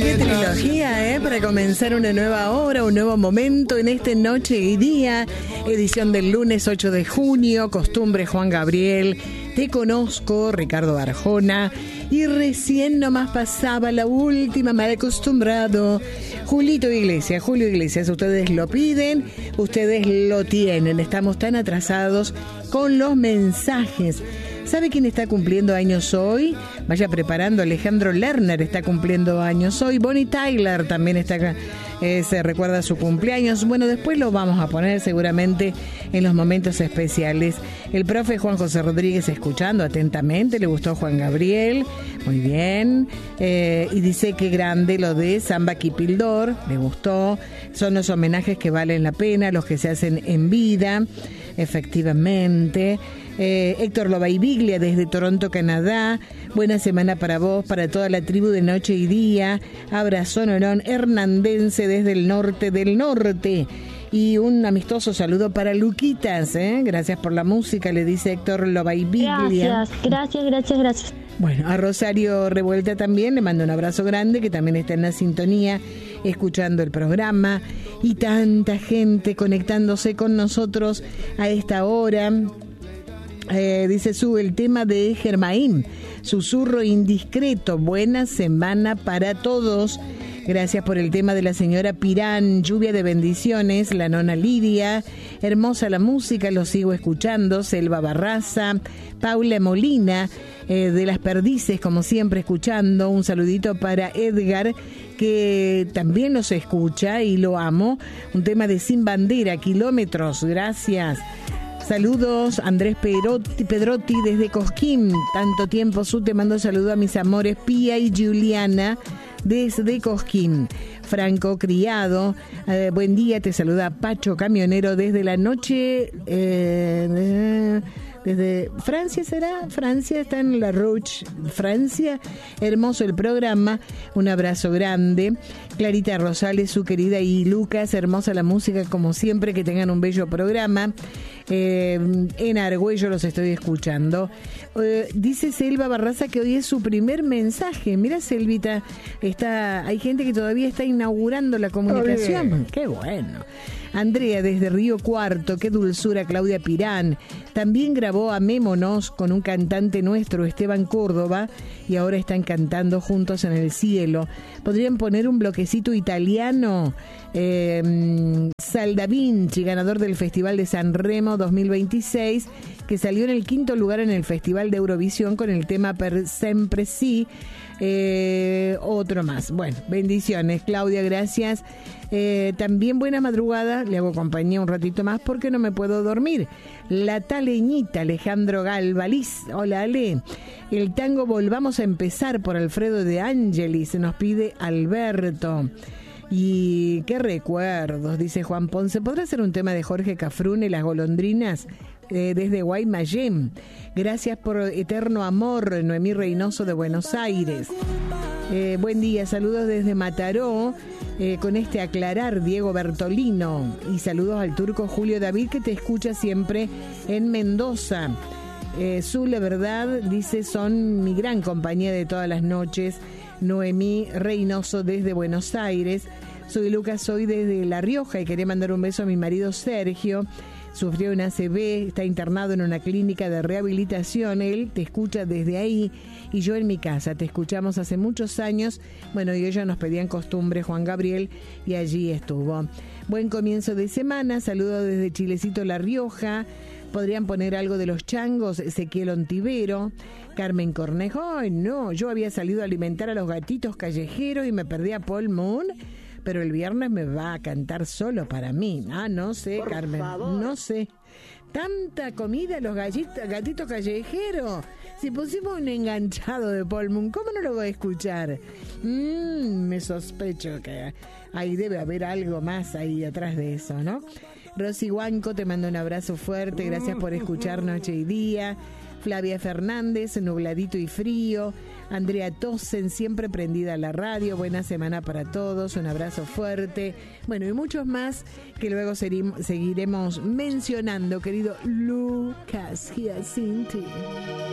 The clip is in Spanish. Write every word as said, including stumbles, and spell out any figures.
Qué trilogía, ¿eh? Para comenzar una nueva hora, un nuevo momento en este Noche y Día, edición del lunes ocho de junio, costumbre Juan Gabriel, Te Conozco, Ricardo Arjona, y recién nomás pasaba la última, mal acostumbrado, Julito Iglesias. Julio Iglesias, ustedes lo piden, ustedes lo tienen, estamos tan atrasados con los mensajes. ¿Sabe quién está cumpliendo años hoy? Vaya preparando, Alejandro Lerner está cumpliendo años hoy. Bonnie Tyler también está, eh, se recuerda su cumpleaños. Bueno, después lo vamos a poner seguramente en los momentos especiales. El profe Juan José Rodríguez escuchando atentamente, le gustó Juan Gabriel, muy bien. Eh, y dice que grande lo de Samba Kipildor, le gustó. Son los homenajes que valen la pena, los que se hacen en vida, efectivamente. Eh, Héctor Lobaibiglia desde Toronto, Canadá. Buena semana para vos, para toda la tribu de Noche y Día. Abrazo Norón Hernandense desde el norte del norte. Y un amistoso saludo para Luquitas, ¿eh? Gracias por la música, le dice Héctor Lobaibiglia. Gracias, gracias, gracias, gracias. Bueno, a Rosario Revuelta también le mando un abrazo grande, que también está en la sintonía, escuchando el programa. Y tanta gente conectándose con nosotros a esta hora. Eh, dice Su, el tema de Germain, Susurro Indiscreto. Buena semana para todos. Gracias por el tema de la señora Pirán, lluvia de bendiciones, la nona Lidia, hermosa la música, lo sigo escuchando. Selva Barraza, Paula Molina, eh, de Las Perdices, como siempre escuchando. Un saludito para Edgar, que también nos escucha y lo amo. Un tema de Sin Bandera, Kilómetros, gracias. Saludos, Andrés Pedrotti, Pedrotti desde Cosquín. Tanto tiempo, Su, te mando saludo a mis amores Pía y Juliana desde Cosquín. Franco Criado, eh, buen día, te saluda Pacho Camionero desde la noche, eh, desde Francia, ¿será? Francia, está en La Roche, Francia. Hermoso el programa, un abrazo grande. Clarita Rosales, su querida, y Lucas, hermosa la música como siempre, que tengan un bello programa. Eh, en Argüello los estoy escuchando. Eh, dice Selva Barraza que hoy es su primer mensaje. Mira, Selvita, está, hay gente que todavía está inaugurando la comunicación. Qué bueno. Andrea desde Río Cuarto, qué dulzura. Claudia Pirán también grabó Amémonos con un cantante nuestro, Esteban Córdoba, y ahora están cantando juntos en el cielo. Podrían poner un bloquecito italiano. eh, Sal Da Vinci, ganador del Festival de San Remo dos mil veintiséis, que salió en el quinto lugar en el Festival de Eurovisión con el tema Per Sempre Sì. Eh, otro más. Bueno, bendiciones, Claudia, gracias. Eh, también buena madrugada, le hago compañía un ratito más porque no me puedo dormir. La Taleñita, Alejandro Galvaliz, hola Ale. El tango Volvamos a Empezar por Alfredo de Angelis, nos pide Alberto. Y qué recuerdos, dice Juan Ponce. ¿Podrá ser un tema de Jorge Cafrune, Las Golondrinas? Eh, desde Guaymallén. Gracias por eterno amor, Noemí Reynoso de Buenos Aires. Eh, buen día, saludos desde Mataró, eh, con este aclarar, Diego Bertolino. Y saludos al turco Julio David, que te escucha siempre en Mendoza. Eh, Su, la verdad, dice, son mi gran compañía de todas las noches. Noemí Reynoso desde Buenos Aires. Soy Lucas, soy desde La Rioja y quería mandar un beso a mi marido Sergio. Sufrió un A C V, está internado en una clínica de rehabilitación. Él te escucha desde ahí y yo en mi casa. Te escuchamos hace muchos años. Bueno, y ellos nos pedían costumbre, Juan Gabriel, y allí estuvo. Buen comienzo de semana. Saludos desde Chilecito, La Rioja. Podrían poner algo de Los Changos, Ezequiel Ontivero. Carmen Cornejo, ay no, yo había salido a alimentar a los gatitos callejeros y me perdí a Paul Moon. Pero el viernes me va a cantar solo para mí. Ah, no sé, por Carmen, favor. No sé. Tanta comida, los gallitos, gatitos callejeros. Si pusimos un enganchado de Paul Moon, ¿cómo no lo voy a escuchar? Mm, me sospecho que ahí debe haber algo más ahí atrás de eso, ¿no? Rosy Huanco, te mando un abrazo fuerte. Gracias por escuchar Noche y Día. Flavia Fernández, nubladito y frío. Andrea Tossen, siempre prendida a la radio. Buena semana para todos, un abrazo fuerte. Bueno, y muchos más que luego seguiremos mencionando, querido Lucas Giacinti.